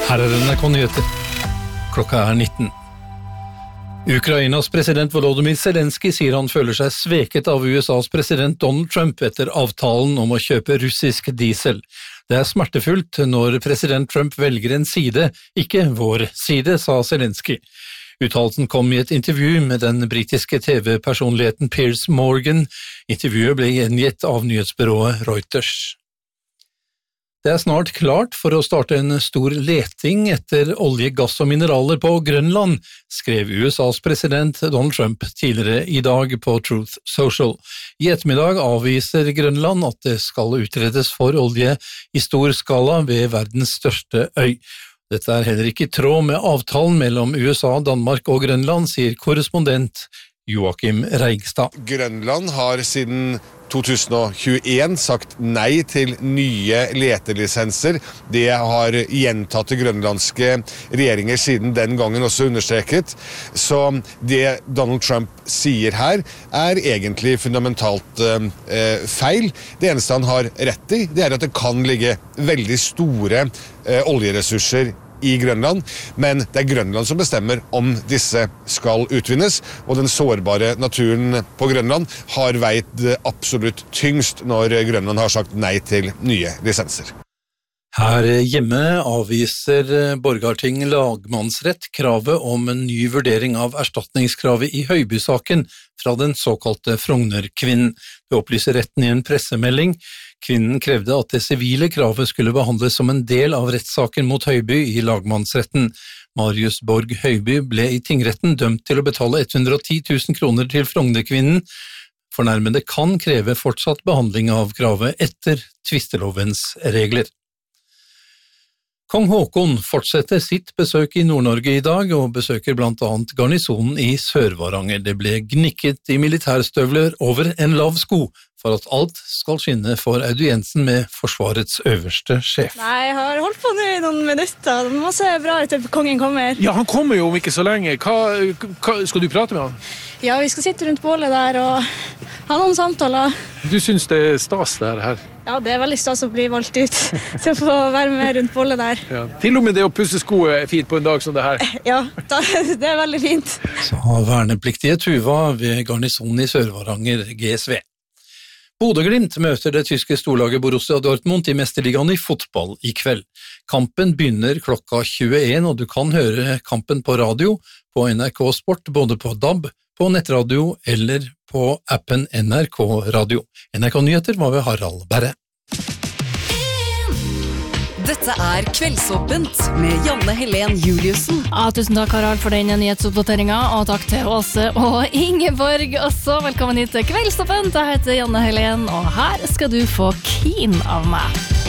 Her NRK Nyheter. Klokka 19. Ukrainas president Volodymyr Zelensky sier han føler seg sveket av USAs president Donald Trump etter avtalen om å kjøpe russisk diesel. Det smertefullt når president Trump velger en side, ikke vår side, sa Zelensky. Uttalelsen kom i et intervju med den britiske TV-personligheten Piers Morgan. Intervjuet ble gjengitt av nyhetsbyrået Reuters. Det snart klart for å starte en stor leting etter olje, gass og mineraler på Grønland, skrev USAs president Donald Trump tidligere i dag på Truth Social. I ettermiddag avviser Grønland at det skal utredes for olje i stor skala ved verdens største øy. Dette heller ikke i tråd med avtalen mellom USA, Danmark og Grønland, sier korrespondent Joakim Reigstad. Grønland har siden 2021 sagt nei til nye letelisenser. Det har gjentatte grønlandske regjeringer siden den gangen også understreket. Så det Donald Trump sier her er egentlig fundamentalt feil. Det eneste han har rett i, det er at det kan ligge veldig store oljeressurser i Grønland, men det er Grønland som bestemmer om disse skal utvinnes, og den sårbare naturen på Grønland har veid absolutt tyngst når Grønland har sagt nei til nye lisenser. Her hjemme avviser Borgarting lagmannsrett kravet om en ny vurdering av erstatningskravet i Høyby-saken fra den såkalte Frogner-kvinnen. Det opplyser retten i en pressemelding. Kvinnen krevde at det sivile kravet skulle behandles som en del av rettssaken mot Høyby i lagmannsretten. Marius Borg Høyby ble i tingretten dømt til å betale 110 000 kroner til Frogner-kvinnen. Fornærmede kan kreve fortsatt behandling av kravet etter tvistelovens regler. Kong Håkon fortsetter sitt besøk i Nord-Norge i dag og besøker blant annet garnisonen i Sør-Varanger. Det ble gnikket i militærstøvler over en lav sko for at alt skal skinne for audiensen med Forsvarets øverste sjef. Nei, jeg har holdt på nå i noen minutter. Det må se bra ut til kongen kommer. Ja, han kommer jo om ikke så lenge. Hva skal du prate med han? Ja, vi skal sitte rundt bålet der og ha noen samtaler. Du synes det er stas der her? Ja, det er veldig stas å bli valgt ut til å få være med rundt bålet der. Ja. Til og med det å pusse sko er fint på en dag som det her. Ja, det er veldig fint. Sa vernepliktige Tuva ved garnisonen i Sør-Varanger, GSV. Bodø/Glimt møter det tyske storlaget Borussia Dortmund i mesterligaen i fotball i kveld. Kampen begynner klokka 21, og du kan høre kampen på radio på NRK Sport, både på DAB, på nettradio eller på appen NRK Radio. NRK Nyheter var ved Harald Berre. Dette er Kveldsåpent med Janne Helen Juliussen. Ja, tusen takk, Harald, for denne nyhetsoppdateringen, og takk til Åse og Ingeborg også. Velkommen hit til Kveldsåpent. Jeg heter Janne Helen, og her skal du få Keen av meg.